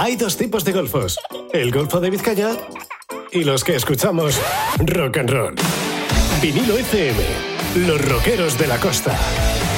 Hay dos tipos de golfos, el Golfo de Vizcaya y los que escuchamos rock and roll. Vinilo FM, los rockeros de la costa.